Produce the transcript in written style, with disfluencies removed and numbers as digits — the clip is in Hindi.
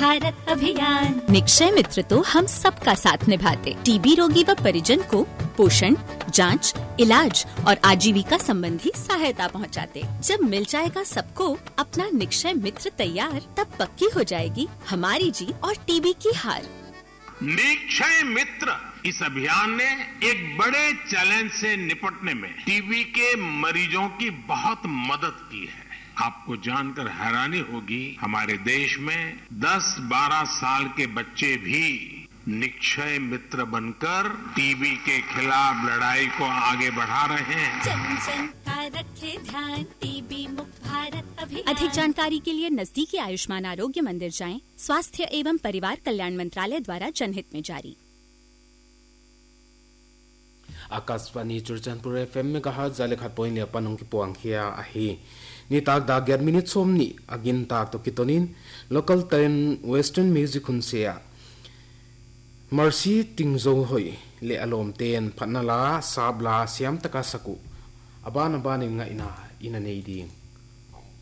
भारत अभियान। निक्षय मित्र तो हम सबका साथ निभाते, टीबी रोगी व परिजन को पोषण, जांच, इलाज और आजीविका संबंधी सहायता पहुंचाते। जब मिल जाएगा सबको अपना निक्षय मित्र तैयार, तब पक्की हो जाएगी हमारी जीत और टीबी की हार। निक्षय मित्र इस अभियान ने एक बड़े चैलेंज से निपटने में टीबी के मरीजों की बहुत मदद की है। आपको जानकर हैरानी होगी, हमारे देश में 10-12 साल के बच्चे भी निक्षय मित्र बनकर टीबी के खिलाफ लड़ाई को आगे बढ़ा रहे हैं। जन जन का रखे ध्यान, टीबी मुक्त भारत अभियान। अधिक जानकारी के लिए नजदीकी आयुष्मान आरोग्य मंदिर जाएं। स्वास्थ्य एवं परिवार कल्याण मंत्रालय द्वारा जनहित में जारी। आकाशवाणी चुरचानपुर FM में कहा जाले खात पोइन या पनों की पोंखिया आही नि ताक दा 11 मिनट सोमनी अगिन ताक तो कितोनिन local ten western music हुनसिया mercy तिंगजो होई ले अलोम तेन फनला साबला सियाम तका सकु अबान अबान इंगा इना इना नेदी